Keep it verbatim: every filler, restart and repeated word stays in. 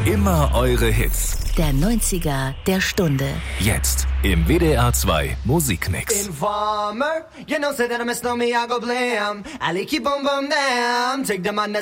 Immer eure Hits. Der neunziger der Stunde. Jetzt im W D R zwei Musikmix. Informer, you know, say that I miss no me, I go blam. I like you, boom, boom, damn. Take them on the